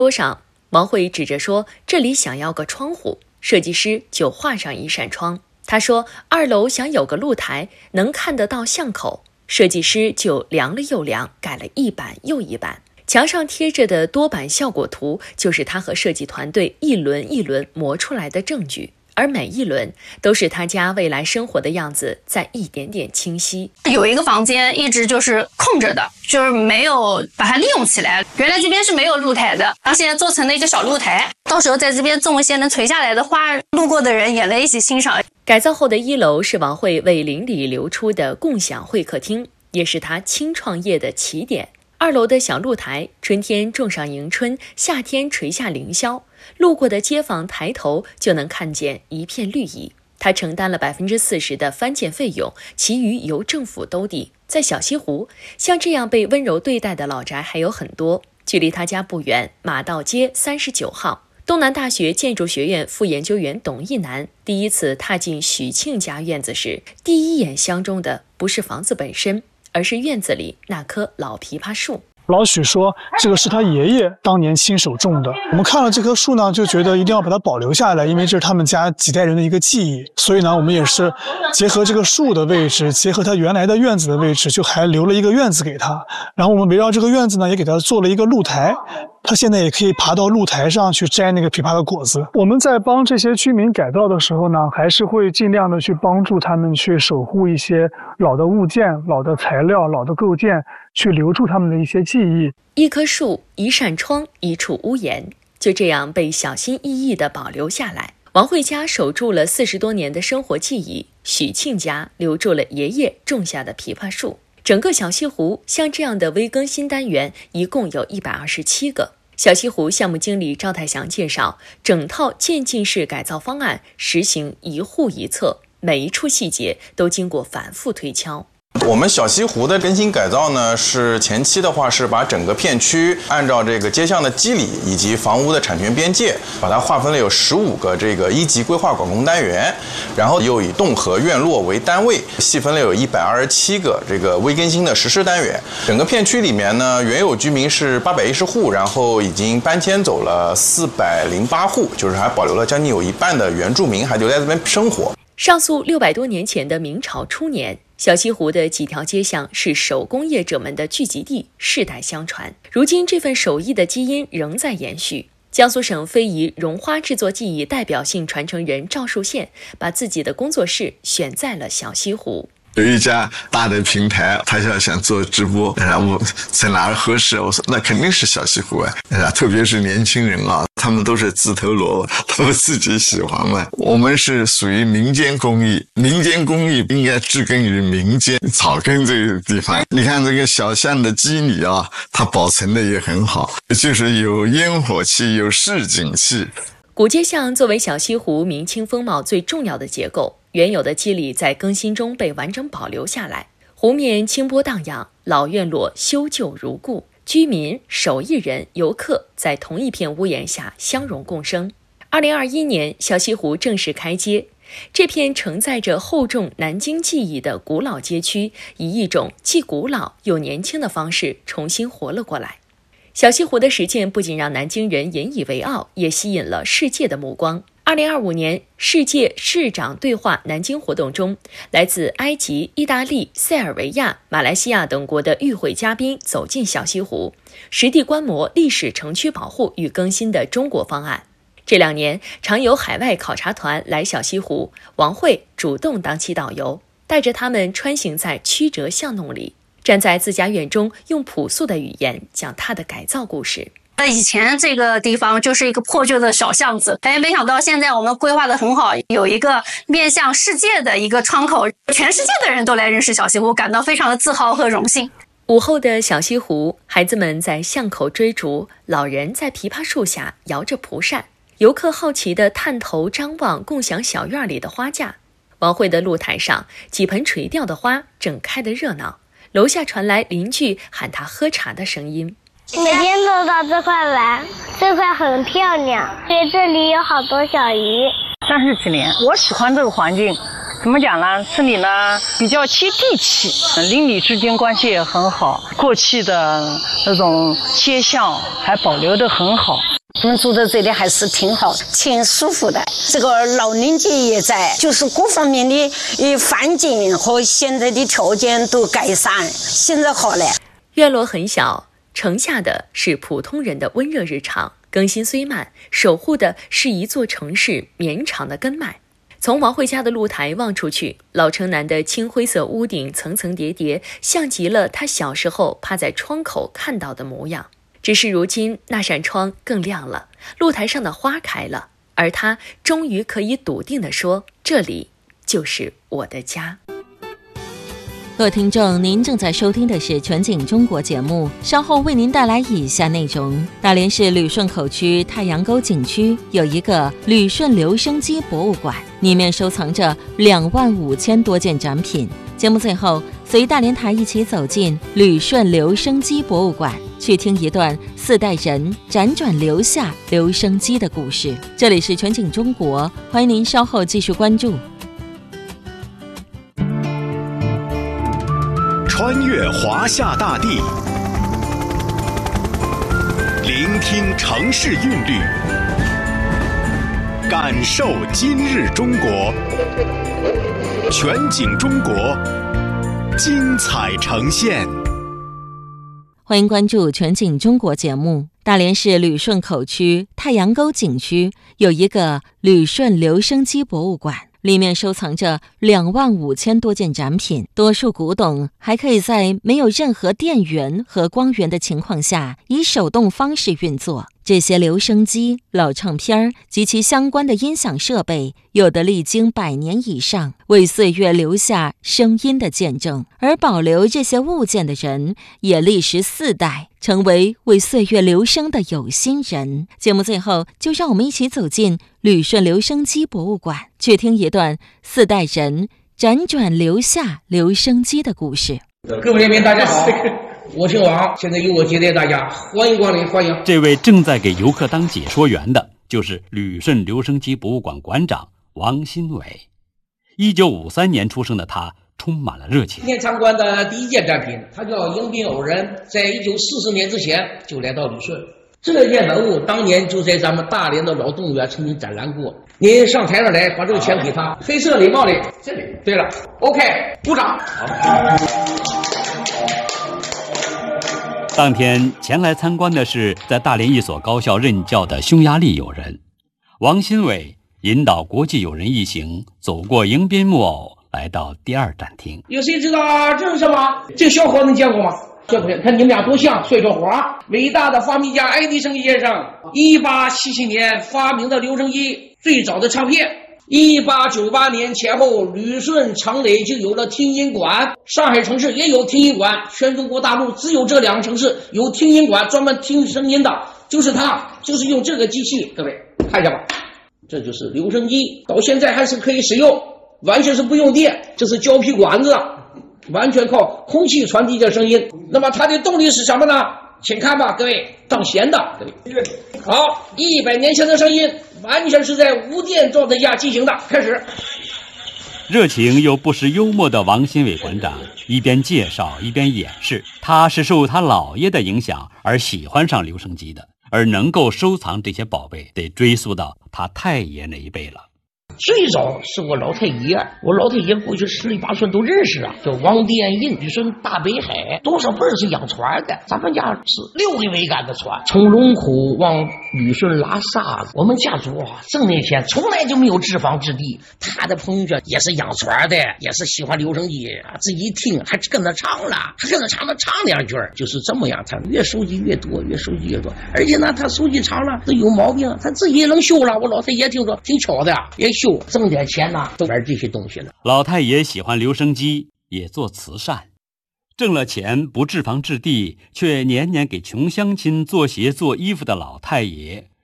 桌上，王慧指着说这里想要个窗户，设计师就画上一扇窗。他说2楼想有个露台，能看得到巷口，设计师就量了又量，改了一版又一版。墙上贴着的多版效果图就是他和设计团队一轮一轮磨出来的证据，而每一轮都是他家未来生活的样子在一点点清晰。 有一个房间一直就是空着的，就是没有把它利用起来。原来这边是没有露台的，然后现在做成了一个小露台，到时候在这边种一些能垂下来的花，路过的人也来一起欣赏。 改造后的1楼是王慧为邻里留出的共享会客厅，也是他轻创业的起点。2楼的小露台，春天种上迎春，夏天垂下凌霄，路过的街坊抬头就能看见一片绿意。他承担了40%的翻建费用，其余由政府兜底。在小西湖，像这样被温柔对待的老宅还有很多。距离他家不远，马道街39号，东南大学建筑学院副研究员董一南第一次踏进许庆家院子时，第一眼相中的不是房子本身，而是院子里那棵老枇杷树。 老许说这个是他爷爷当年亲手种的。我们看了这棵树呢，就觉得一定要把它保留下来，因为这是他们家几代人的一个记忆。所以呢，我们也是结合这个树的位置，结合他原来的院子的位置，就还留了一个院子给他。然后我们围绕这个院子呢，也给他做了一个露台，他现在也可以爬到露台上去摘那个枇杷的果子。我们在帮这些居民改造的时候呢，还是会尽量的去帮助他们去守护一些老的物件、老的材料、老的构件，去留住他们的一些记忆。 一棵树，一扇窗，一处屋檐，就这样被小心翼翼地保留下来。王慧家守住了40多年的生活记忆，许庆家留住了爷爷种下的枇杷树。整个小西湖像这样的微更新单元一共有127个。小西湖项目经理赵太祥介绍，整套渐进式改造方案实行一户一策，每一处细节都经过反复推敲。 我们小西湖的更新改造呢，是前期的话是把整个片区按照这个街巷的基理以及房屋的产权边界，把它划分了有15个这个1级规划管控单元，然后又以栋和院落为单位，细分了有127个这个微更新的实施单元。整个片区里面呢，原有居民是810户，然后已经搬迁走了408户，就是还保留了将近有一半的原住民还留在这边生活。 上溯600多年前的明朝初年，小西湖的几条街巷是手工业者们的聚集地，世代相传。如今这份手艺的基因仍在延续。江苏省非遗绒花制作技艺代表性传承人赵树宪把自己的工作室选在了小西湖。 有一家大的平台，他想做直播，然后在哪儿合适？我说那肯定是小西湖啊，特别是年轻人啊，他们都是自投罗网，他们自己喜欢嘛。我们是属于民间工艺，民间工艺应该植根于民间草根这个地方。你看这个小巷的基理啊，它保存的也很好，就是有烟火气，有市井气。 古街巷作为小西湖明清风貌最重要的结构，原有的基理在更新中被完整保留下来。湖面清波荡漾，老院落修旧如故，居民、手艺人、游客在同一片屋檐下相容共生。2021年，小西湖正式开街，这片承载着厚重南京记忆的古老街区，以一种既古老又年轻的方式重新活了过来。小西湖的实践不仅让南京人引以为傲，也吸引了世界的目光。2025年世界市长对话南京活动中，来自埃及、意大利、塞尔维亚、马来西亚等国的与会嘉宾走进小西湖，实地观摩历史城区保护与更新的中国方案。这2年常有海外考察团来小西湖，王慧主动当起导游，带着他们穿行在曲折巷弄里，站在自家院中，用朴素的语言讲他的改造故事。 以前这个地方就是一个破旧的小巷子，没想到现在我们规划的很好，有一个面向世界的一个窗口，全世界的人都来认识小西湖，感到非常的自豪和荣幸。 午后的小西湖，孩子们在巷口追逐，老人在枇杷树下摇着蒲扇，游客好奇地探头张望共享小院里的花架。王慧的露台上，几盆垂钓的花正开得热闹，楼下传来邻居喊他喝茶的声音。 每天都到这块玩，这块很漂亮，所以这里有好多小鱼。 30几年，我喜欢这个环境， 怎么讲呢？这里呢比较接地气，邻里之间关系也很好，过去的那种街巷还保留得很好。 我们住在这里还是挺好，挺舒服的。这个老邻居也在，就是各方面的环境和现在的条件都改善，现在好了。 院落很小，盛下的是普通人的温热日常，更新虽慢，守护的是一座城市绵长的根脉。从王慧家的露台望出去，老城南的青灰色屋顶层层叠叠，像极了他小时候趴在窗口看到的模样。只是如今那扇窗更亮了，露台上的花开了，而他终于可以笃定地说，这里就是我的家。 各位听众，您正在收听的是全景中国节目，稍后为您带来以下内容。大连市旅顺口区太阳沟景区有一个旅顺留声机博物馆，里面收藏着25000多件展品。节目最后，随大连台一起走进旅顺留声机博物馆，去听一段4代人辗转留下留声机的故事。这里是全景中国，欢迎您稍后继续关注。 穿越华夏大地，聆听城市韵律，感受今日中国。全景中国，精彩呈现。 欢迎关注全景中国节目。大连市旅顺口区太阳沟景区有一个旅顺留声机博物馆，里面收藏着25000多件展品，多数古董，还可以在没有任何电源和光源的情况下以手动方式运作。这些留声机、老唱片及其相关的音响设备，有的历经100年以上，为岁月留下声音的见证，而保留这些物件的人也历时4代，成为为岁月留声的有心人。节目最后，就让我们一起走进旅顺留声机博物馆，去听一段4代人辗转留下留声机的故事。 各位联民大家好，我姓王，现在由我接待大家，欢迎光临，欢迎。 这位正在给游客当解说员的，就是旅顺留声机博物馆馆长王新伟。1953年出生的他，充满了热情。 今天参观的第一件展品，它叫迎宾偶人，在1940年之前就来到旅顺。这件文物当年就在咱们大连的老动物园曾经展览过。您上台上来，把这个钱给他。黑色礼帽里，这里。对了 ，OK， 鼓掌。 当天前来参观的是在大连一所高校任教的匈牙利友人王新伟，引导国际友人一行走过迎宾木偶，来到第2展厅。 有谁知道这是什么？这个小伙子你见过吗？看你们俩多像，帅小伙。伟大的发明家爱迪生先生1877年发明的留声机，最早的唱片。1898年前后，旅顺城内就有了听音馆，上海城市也有听音馆，全中国大陆只有这2个城市有听音馆，专门听声音的，就是它，就是用这个机器。各位看一下吧，这就是留声机，到现在还是可以使用，完全是不用电，这是胶皮管子，完全靠空气传递的声音。那么它的动力是什么呢？请看吧，各位，当弦的，各位。好，100年前的声音完全是在无电状态下进行的。开始。 热情又不失幽默的王新伟馆长一边介绍一边演示，他是受他姥爷的影响而喜欢上留声机的，而能够收藏这些宝贝，得追溯到他太爷那一辈了。 最早是我老太爷，我老太爷过去十里八村都认识啊，叫王殿印，旅顺大北海多少辈是养船的，咱们家是6个桅杆的船，从龙口往旅顺拉沙子。我们家族啊，正那天从来就没有置房之地。他的朋友圈也是养船的，也是喜欢留声机，自己一听还跟着唱了，还跟着唱2句，就是这么样。他越收集越多，越收集越多，而且呢，他收集长了都有毛病，他自己也能修了。我老太爷听说挺巧的，也修。挣点钱呢，都玩这些东西了。 老太爷喜欢留声机，也做慈善，挣了钱不置房置地，却年年给穷乡亲做鞋做衣服的老太爷，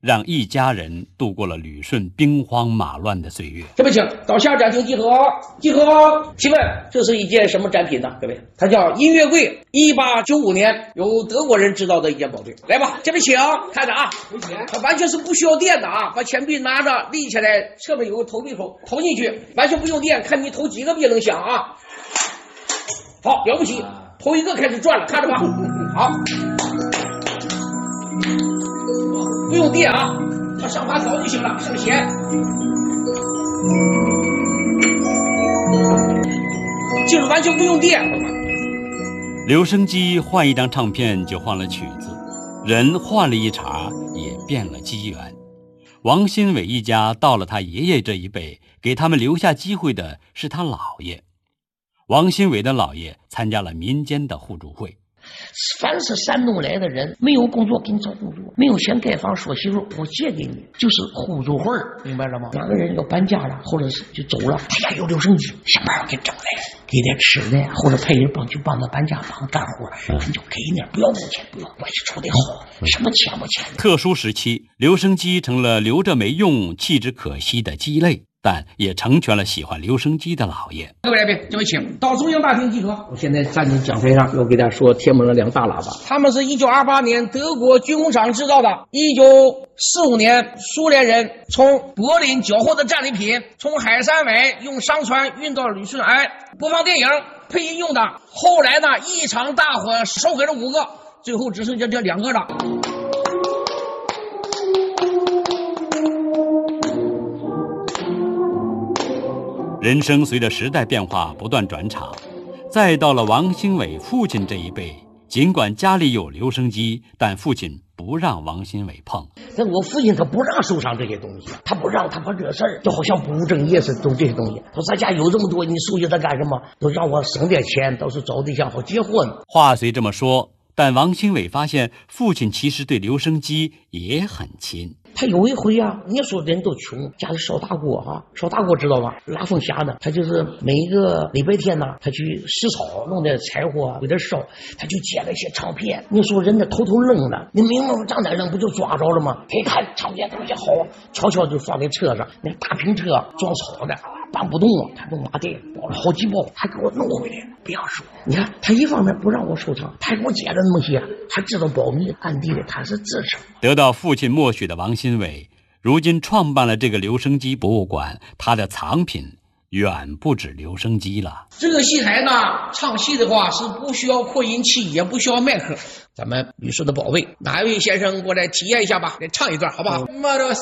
让一家人度过了旅顺兵荒马乱的岁月。 这位请到下展厅集合，集合。请问这是一件什么展品呢？各位，它叫音乐柜，1895年由德国人制造的一件宝贝。来吧，这边请，看着啊，它完全是不需要电的啊，把钱币拿着立起来，侧面有个投币口，投进去，完全不用电，看你投几个币能响啊。好，了不起，头一个开始转了，看着吧。好，不用电啊，把上把扫就行了，省钱。就是完全不用电。 留声机换一张唱片就换了曲子，人换了一茬也变了机缘。王新伟一家到了他爷爷这一辈，给他们留下机会的是他姥爷。王新伟的姥爷参加了民间的互助会， 凡是山东来的人，没有工作给你找工作，没有钱盖房说媳妇我借给你，就是互助会，明白了吗？两个人要搬家了，或者是就走了，他家有留声机，想办法给整来，给点吃的，或者派人去帮他搬家，帮他干活，你就给点，不要工钱，不要关系处得好，什么钱不钱。 特殊时期，留声机成了留着没用、弃之可惜的鸡肋，但也成全了喜欢留声机的老爷。 各位来宾，这位请到中央大厅集合。我现在站在讲台上，要给大家说贴门了两大喇叭。他们是1928年德国军工厂制造的，1945年苏联人从柏林缴获的战利品，从海参崴用商船运到旅顺安，播放电影配音用的。后来呢，一场大火烧毁了5个，最后只剩下这2个了。 人生随着时代变化不断转场，再到了王新伟父亲这一辈，尽管家里有留声机，但父亲不让王新伟碰。 那我父亲他不让收藏这些东西，他不让，他怕惹事儿，就好像不务正业似的，都这些东西。他说咱家有这么多，你收下它干什么？都让我省点钱，到时候找对象好结婚。 话虽这么说，但王新伟发现父亲其实对留声机也很亲。 他有一回啊，你说人都穷，家里烧大锅啊，烧大锅知道吧？拉风匣的，他就是每一个礼拜天呢，他去拾草，弄点柴火给他烧，他就捡了一些唱片。你说人家偷偷扔了，你明明长哪扔不就抓着了吗？一看唱片东西好，悄悄就放在车上，那大平车装草的，搬不动了，他弄麻袋包了好几包，还给我弄回来了。不要说，你看他一方面不让我收藏，他还给我捡了那么些，还知道保密，暗地里他是支持。 得到父亲默许的王新伟，如今创办了这个留声机博物馆，他的藏品远不止留声机了。 这个戏台呢，唱戏的话是不需要扩音器，也不需要麦克。咱们旅顺的宝贝，哪一位先生过来体验一下吧？来唱一段好不好？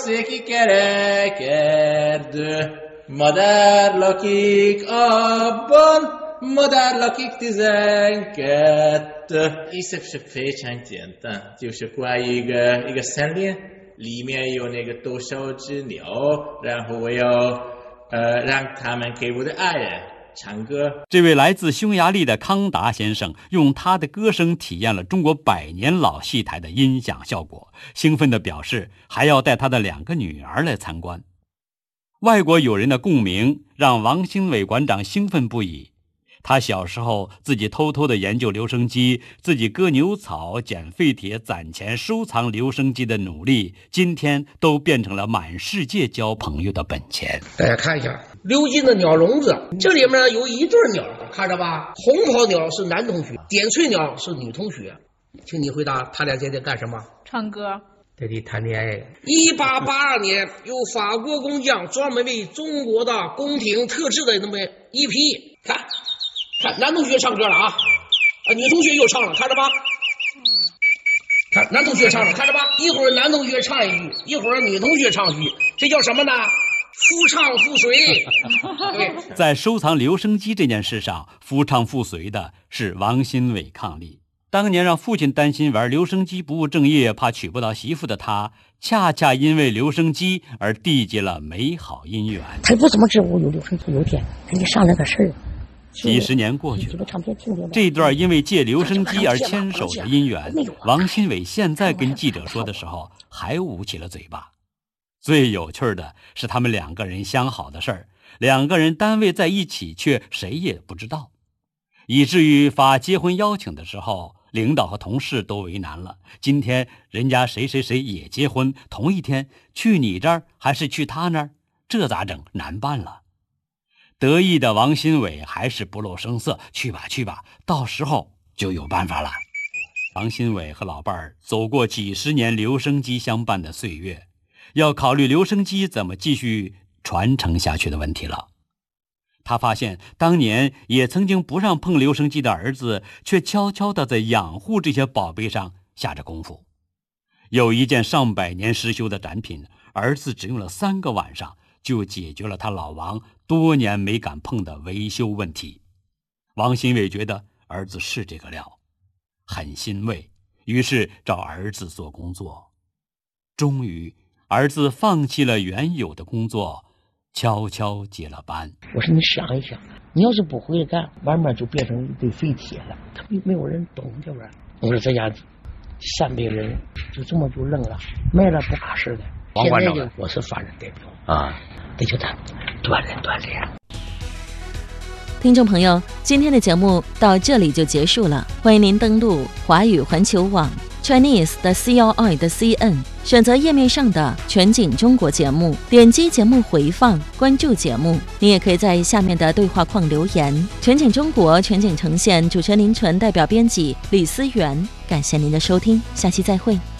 مادر لکیک آبان مادر لکیک tizenkettő Észak非常简单，就是挂一个项链，里面有那个多少只鸟，然后我要让他们给我的爱人唱歌。 这位来自匈牙利的康达先生用他的歌声体验了中国100年老戏台的音响效果，兴奋地表示还要带他的2个女儿来参观。外国友人的共鸣让王新伟馆长兴奋不已。他小时候自己偷偷地研究留声机，自己割牛草、捡废铁、攒钱收藏留声机的努力，今天都变成了满世界交朋友的本钱。 大家看一下鎏金的鸟笼子，这里面有一对鸟，看着吧？红袍鸟是男同学，点翠鸟是女同学。请你回答，他俩现在干什么？ 唱歌。 在这谈恋爱。1882年，由法国工匠专门为中国的宫廷特制的那么一批，看，男同学唱歌了啊，女同学又唱了，看着吧？看男同学唱了，看着吧？一会儿男同学唱一句，一会儿女同学唱一句，这叫什么呢？夫唱妇随。对， 在收藏留声机这件事上，夫唱妇随的是王新伟伉俪。当年让父亲担心玩留声机不务正业，怕娶不到媳妇的他，恰恰因为留声机而缔结了美好姻缘。 他不怎么知我有留声机，有天给你商量个事儿。 几十年过去了，这段因为借留声机而牵手的姻缘，王新伟现在跟记者说的时候还捂起了嘴巴。最有趣的是他们2个人相好的事儿，2个人单位在一起却谁也不知道，以至于发结婚邀请的时候， 领导和同事都为难了。今天人家谁谁谁也结婚，同一天，去你这儿还是去他那儿？这咋整？难办了。得意的王新伟还是不露声色，去吧去吧，到时候就有办法了。王新伟和老伴儿走过几十年留声机相伴的岁月，要考虑留声机怎么继续传承下去的问题了。他发现当年也曾经不让碰留声机的儿子，却悄悄地在养护这些宝贝上下着功夫。有一件上百年失修的展品，儿子只用了3个晚上就解决了他老王多年没敢碰的维修问题。王新伟觉得儿子是这个料，很欣慰，于是找儿子做工作。终于儿子放弃了原有的工作，悄悄接了班。 我说你想一想，你要是不回来干，慢慢就变成一堆废铁了，他没有人懂这玩意儿。我说这家300人就这么就扔了，卖了不怕事的。现在就我是法人代表啊，得叫他锻炼。 听众朋友，今天的节目到这里就结束了，欢迎您登录华语环球网 Chinese.CRI.CN， 选择页面上的全景中国节目，点击节目回放，关注节目。你也可以在下面的对话框留言。全景中国全景呈现，主持人林纯，代表编辑李思源，感谢您的收听，下期再会。